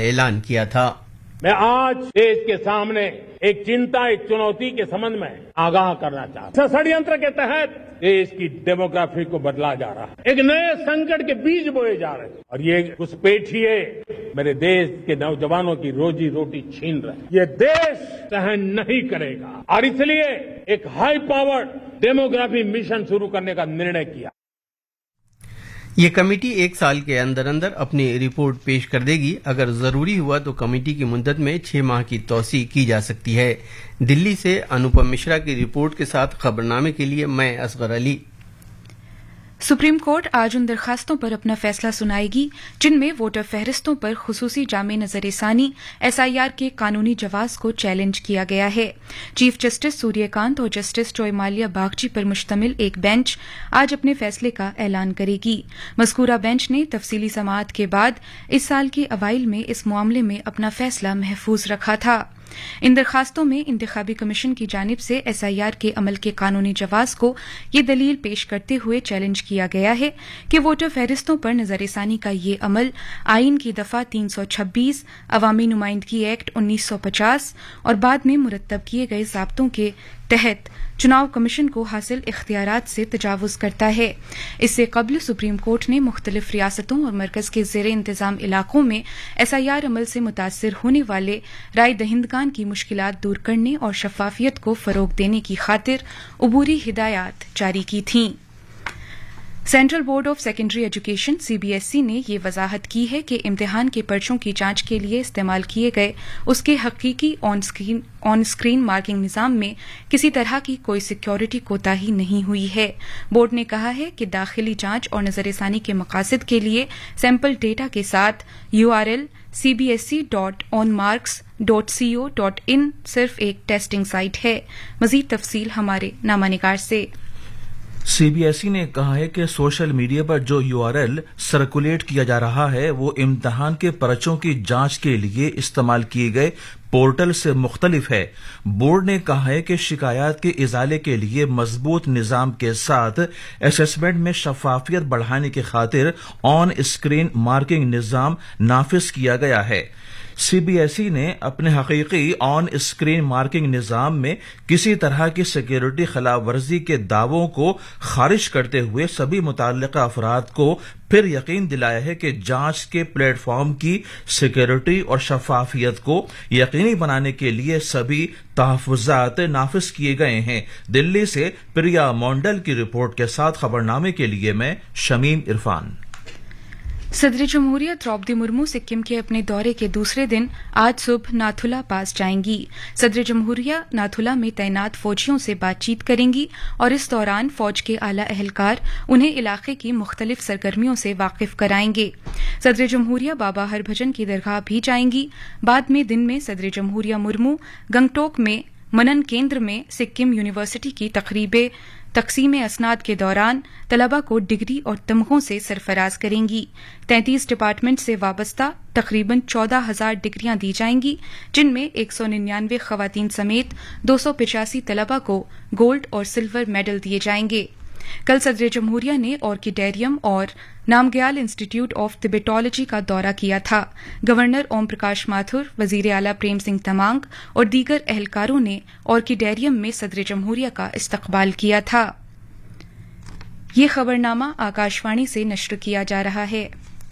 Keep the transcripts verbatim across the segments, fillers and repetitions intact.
اعلان کیا تھا۔ میں آج دیش کے سامنے ایک چنتا ایک چنوتی کے سمبند میں آگاہ کرنا چاہتا ہوں۔ षड्यंत्र کے تحت دیش کی ڈیموگرافی کو بدلا جا رہا ہے، ایک نئے سنکٹ کے بیج بوئے جا رہے ہیں اور یہ گھسپیٹھیے میرے دیش کے نوجوانوں کی روزی روٹی چھین رہے ہیں۔ یہ دیش سہن نہیں کرے گا اور اس لیے ایک ہائی پاورڈ ڈیموگرافی مشن شروع کرنے کا نرنے کیا۔ یہ کمیٹی ایک سال کے اندر اندر اپنی رپورٹ پیش کر دے گی۔ اگر ضروری ہوا تو کمیٹی کی مدت میں چھ ماہ کی توسیع کی جا سکتی ہے۔ دلی سے انوپم مشرا کی رپورٹ کے ساتھ خبرنامے کے لیے میں اصغر علی۔ سپریم کورٹ آج ان درخواستوں پر اپنا فیصلہ سنائے گی جن میں ووٹر فہرستوں پر خصوصی جامع نظر ثانی ایس آئی آر کے قانونی جواز کو چیلنج کیا گیا ہے۔ چیف جسٹس سوریہ کانت اور جسٹس جوائے مالیہ باگچی پر مشتمل ایک بینچ آج اپنے فیصلے کا اعلان کرے گی۔ مذکورہ بینچ نے تفصیلی سماعت کے بعد اس سال کے اوائل میں اس معاملے میں اپنا فیصلہ محفوظ رکھا تھا۔ ان درخواستوں میں انتخابی کمیشن کی جانب سے ایس آئی آر کے عمل کے قانونی جواز کو یہ دلیل پیش کرتے ہوئے چیلنج کیا گیا ہے کہ ووٹر فہرستوں پر نظر ثانی کا یہ عمل آئین کی دفعہ تین سو چھبیس، عوامی نمائندگی ایکٹ انیس سو پچاس اور بعد میں مرتب کیے گئے ضابطوں کے تحت چناؤ کمیشن کو حاصل اختیارات سے تجاوز کرتا ہے۔ اس سے قبل سپریم کورٹ نے مختلف ریاستوں اور مرکز کے زیر انتظام علاقوں میں ایس آئی آر عمل سے متاثر ہونے والے رائے دہندگان کی مشکلات دور کرنے اور شفافیت کو فروغ دینے کی خاطر عبوری ہدایات جاری کی تھیں۔ Central board of secondary education C B S E نے یہ وضاحت کی ہے کہ امتحان کے پرچوں کی جانچ کے لیے استعمال کیے گئے اس کے حقیقی on screen on screen marking نظام میں کسی طرح کی کوئی سیکیورٹی کوتاہی نہیں ہوئی ہے۔ بورڈ نے کہا ہے کہ داخلی جانچ اور نظر ثانی کے مقاصد کے لیے سیمپل ڈیٹا کے ساتھ you R L C B S E dot on marks dot C O dot ان صرف ایک ٹیسٹنگ سائٹ ہے۔ مزید تفصیل ہمارے نامہ نگار سے۔ سی بی ایس ای نے کہا ہے کہ سوشل میڈیا پر جو یو آر ایل سرکولیٹ کیا جا رہا ہے وہ امتحان کے پرچوں کی جانچ کے لیے استعمال کیے گئے پورٹل سے مختلف ہے۔ بورڈ نے کہا ہے کہ شکایات کے ازالے کے لیے مضبوط نظام کے ساتھ اسسمنٹ میں شفافیت بڑھانے کی خاطر آن اسکرین مارکنگ نظام نافذ کیا گیا ہے۔ سی بی ایس ای نے اپنے حقیقی آن اسکرین مارکنگ نظام میں کسی طرح کی سیکیورٹی خلاف ورزی کے دعووں کو خارج کرتے ہوئے سبھی متعلقہ افراد کو پھر یقین دلایا ہے کہ جانچ کے پلیٹ فارم کی سیکیورٹی اور شفافیت کو یقینی بنانے کے لیے سبھی تحفظات نافذ کیے گئے ہیں۔ دلی سے پریا مونڈل کی رپورٹ کے ساتھ خبرنامے کے لیے میں شمیم عرفان۔ صدر جمہوریہ دروپدی مرمو سکم کے اپنے دورے کے دوسرے دن آج صبح ناتھولا پاس جائیں گی۔ صدر جمہوریہ ناتھولا میں تعینات فوجیوں سے بات چیت کریں گی اور اس دوران فوج کے اعلیٰ اہلکار انہیں علاقے کی مختلف سرگرمیوں سے واقف کرائیں گے۔ صدر جمہوریہ بابا ہربھجن کی درگاہ بھی جائیں گی۔ بعد میں دن میں صدر جمہوریہ مرمو گنگٹوک میں منن کیندر میں سکم یونیورسٹی کی تقریبیں تقسیم اسناد کے دوران طلبہ کو ڈگری اور تمغوں سے سرفراز کریں گی۔ تینتیس ڈپارٹمنٹ سے وابستہ تقریباً چودہ ہزار ڈگریاں دی جائیں گی جن میں ایک سو ننانوے خواتین سمیت دو سو پچاسی طلبہ کو گولڈ اور سلور میڈل دیے جائیں گے۔ کل صدر جمہوریہ نے آرکیڈیریم اور نامگیال انسٹیٹیوٹ آف ٹبیٹالوجی کا دورہ کیا تھا۔ گورنر اوم پرکاش ماتھر، وزیر اعلیٰ پریم سنگھ تمانگ اور دیگر اہلکاروں نے آرکیڈیریم میں صدر جمہوریہ کا استقبال کیا تھا۔ یہ خبرنامہ آکاشوانی سے نشر کیا جا رہا ہے۔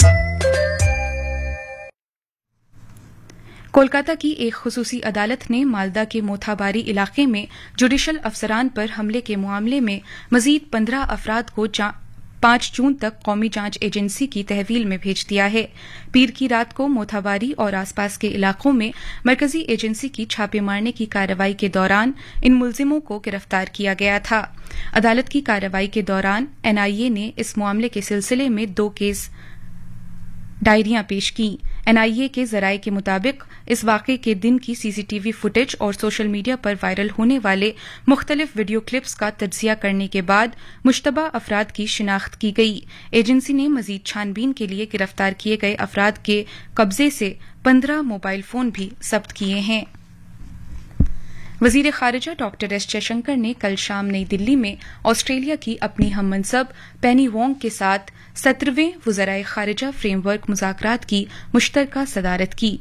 کولکاتہ کی ایک خصوصی عدالت نے مالدہ کے موتھاباری علاقے میں جوڈیشل افسران پر حملے کے معاملے میں مزید پندرہ افراد کو پانچ جون تک قومی جانچ ایجنسی کی تحویل میں بھیج دیا ہے۔ پیر کی رات کو موتھاباری اور آس پاس کے علاقوں میں مرکزی ایجنسی کی چھاپے مارنے کی کارروائی کے دوران ان ملزموں کو گرفتار کیا گیا تھا۔ عدالت کی کارروائی کے دوران این آئی اے نے اس معاملے کے سلسلے میں دو کیس ڈائریاں پیش کیں۔ این آئی اے کے ذرائع کے مطابق اس واقعے کے دن کی سی سی ٹی وی فوٹیج اور سوشل میڈیا پر وائرل ہونے والے مختلف ویڈیو کلپس کا تجزیہ کرنے کے بعد مشتبہ افراد کی شناخت کی گئی۔ ایجنسی نے مزید چھان بین کے لیے گرفتار کیے گئے افراد کے قبضے سے پندرہ موبائل فون بھی ضبط کیے ہیں۔ وزیر خارجہ ڈاکٹر ایس جے شنکر نے کل شام نئی دلی میں آسٹریلیا کی اپنی ہم منصب پینی وانگ کے ساتھ سترویں وزرائے خارجہ فریم ورک مذاکرات کی مشترکہ صدارت کی۔